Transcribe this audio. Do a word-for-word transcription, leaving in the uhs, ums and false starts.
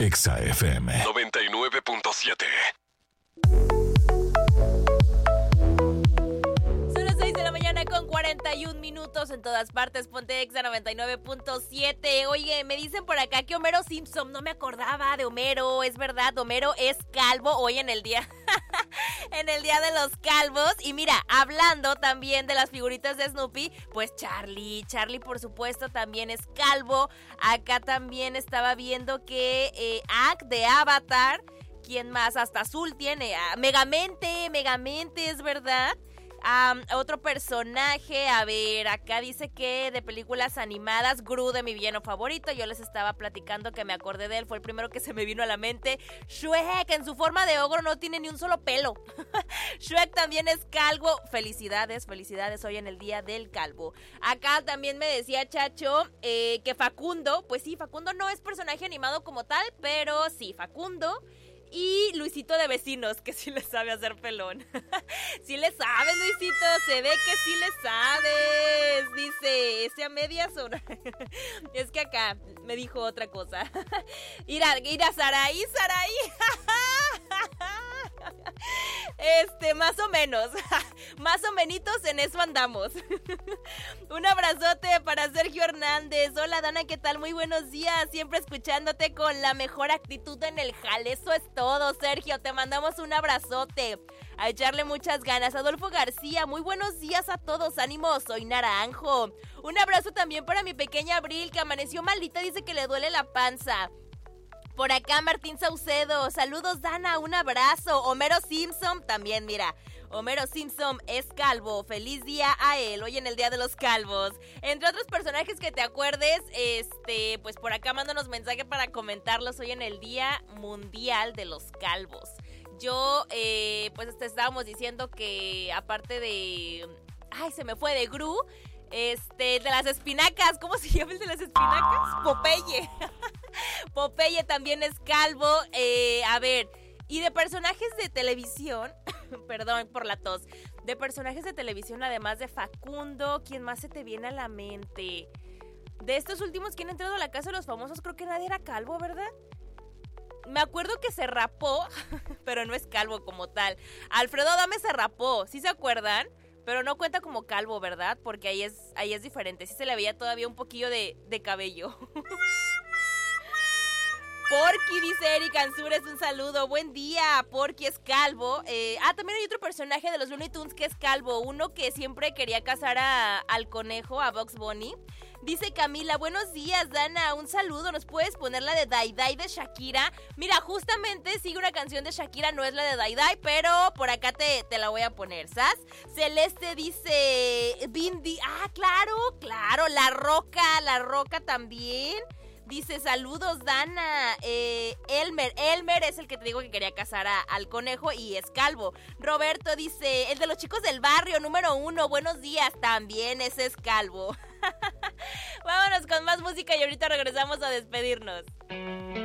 Exa F M noventa y nueve punto siete. Son las seis de la mañana con cuarenta y un minutos en todas partes. Ponte Exa noventa y nueve punto siete. Oye, me dicen por acá que Homero Simpson, no me acordaba de Homero, es verdad, Homero es calvo hoy en el día. En el día de los calvos. Y mira, hablando también de las figuritas de Snoopy, pues Charlie, Charlie por supuesto también es calvo. Acá también estaba viendo que eh, Aang de Avatar, ¿quién más? Hasta azul tiene, ah, Megamente, Megamente, es verdad. Um, otro personaje, a ver, acá dice que de películas animadas, Gru de mi villano favorito, yo les estaba platicando que me acordé de él, fue el primero que se me vino a la mente. Shrek, en su forma de ogro no tiene ni un solo pelo. Shrek también es calvo, felicidades, felicidades hoy en el día del calvo. Acá también me decía Chacho eh, que Facundo, pues sí, Facundo no es personaje animado como tal, pero sí, Facundo. Y Luisito de Vecinos, que sí le sabe hacer pelón. Sí le sabes, Luisito, se ve que sí le sabes. Dice, ese a medias horas. Es que acá me dijo otra cosa. Ira, ira, Saraí, Saraí. Este, más o menos. Más o menitos en eso andamos. Un abrazote para Sergio Hernández. Hola, Dana, ¿qué tal? Muy buenos días. Siempre escuchándote con la mejor actitud en el jale. Eso es todo, Sergio. Te mandamos un abrazote. A echarle muchas ganas. Adolfo García, muy buenos días a todos. Ánimo, soy naranjo. Un abrazo también para mi pequeña Abril, que amaneció malita. Dice que le duele la panza. Por acá Martín Saucedo, saludos Dana, un abrazo. Homero Simpson, también mira, Homero Simpson es calvo, feliz día a él, hoy en el día de los calvos. Entre otros personajes que te acuerdes, este, pues por acá mándanos mensaje para comentarlos hoy en el día mundial de los calvos. Yo, eh, pues te estábamos diciendo que aparte de, ay se me fue, de Gru, este, de las espinacas, ¿cómo se llama el de las espinacas? Popeye. Popeye también es calvo. Eh, a ver, y de personajes de televisión, perdón por la tos, de personajes de televisión además de Facundo, ¿quién más se te viene a la mente? De estos últimos que han entrado a la casa de los famosos, creo que nadie era calvo, ¿verdad? Me acuerdo que se rapó, pero no es calvo como tal. Alfredo Adame se rapó, ¿sí se acuerdan? Pero no cuenta como calvo, ¿verdad? Porque ahí es, ahí es diferente. Sí se le veía todavía un poquillo de, de cabello. Porky, dice Eric Ansures, un saludo. Buen día, Porky es calvo. Eh, ah, también hay otro personaje de los Looney Tunes que es calvo. Uno que siempre quería cazar a, al conejo, a Bugs Bunny. Dice Camila, buenos días, Dana, un saludo. ¿Nos puedes poner la de Dai Dai de Shakira? Mira, justamente sigue una canción de Shakira, no es la de Dai Dai, pero por acá te, te la voy a poner, ¿sabes? Celeste dice, Bindi, ah, claro, claro, La Roca, La Roca también. Dice, saludos, Dana. Eh, Elmer, Elmer es el que te digo que quería casar a, al conejo y es calvo. Roberto dice, el de los chicos del barrio, número uno, buenos días, también ese es calvo. Vámonos con más música y ahorita regresamos a despedirnos.